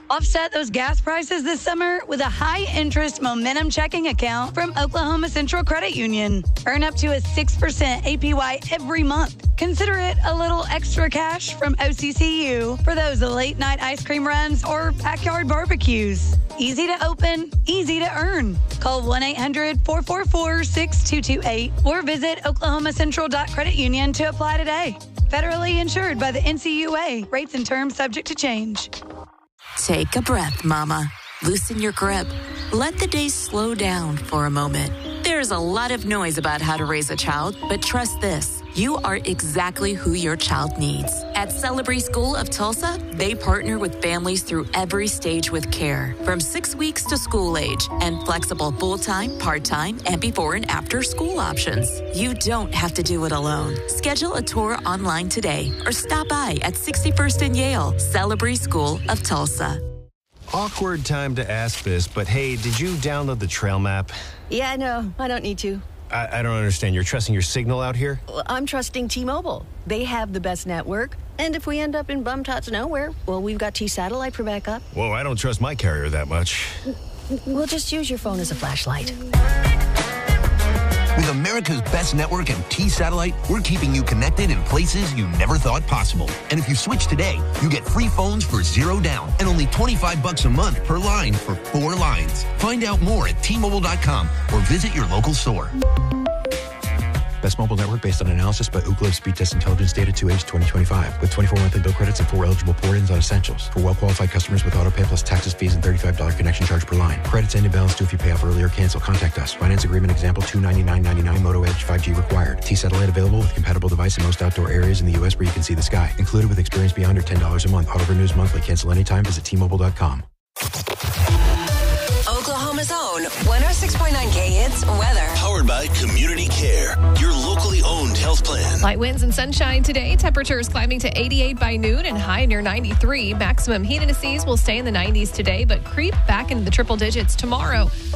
Offset those gas prices this summer with a high-interest Momentum checking account from Oklahoma Central Credit Union. Earn up to a 6% APY every month. Consider it a little extra cash from OCCU for those late-night ice cream runs or backyard barbecues. Easy to open, easy to earn. Call 1-800-444-6228 or visit oklahomacentral.creditunion to apply today. Federally insured by the NCUA. Rates and terms subject to change. Take a breath, Mama. Loosen your grip. Let the day slow down for a moment. There's a lot of noise about how to raise a child, but trust this. You are exactly who your child needs. At Celebrate School of Tulsa, they partner with families through every stage with care, from 6 weeks to school age, and flexible full-time, part-time, and before and after school options. You don't have to do it alone. Schedule a tour online today or stop by at 61st and Yale. Celebrate School of Tulsa. Awkward time to ask this, but hey, did you download the trail map? Yeah, no, I don't need to. I don't understand. You're trusting your signal out here? Well, I'm trusting T-Mobile. They have the best network. And if we end up in bum-tots nowhere, well, we've got T-Satellite for backup. Whoa, I don't trust my carrier that much. We'll just use your phone as a flashlight. With America's best network and T-Satellite, we're keeping you connected in places you never thought possible. And if you switch today, you get free phones for $0 down and only $25 a month per line for 4 lines. Find out more at T-Mobile.com or visit your local store. Best mobile network based on analysis by Ookla Speed Test Intelligence Data 2H 2025 with 24 monthly bill credits and 4 eligible port-ins on essentials. For well-qualified customers with autopay plus taxes, fees, and $35 connection charge per line. Credits end in balance due if you pay off early or cancel. Contact us. Finance agreement example $299.99 Moto Edge 5G required. T-Satellite available with compatible device in most outdoor areas in the U.S. where you can see the sky. Included with experience beyond or $10 a month. Auto renews monthly. Cancel anytime. Visit T-Mobile.com. Oklahoma's own 106.9K Hits weather. Powered by Community Care, your locally owned health plan. Light winds and sunshine today. Temperatures climbing to 88 by noon and high near 93. Maximum heat indices will stay in the 90s today, but creep back into the triple digits tomorrow.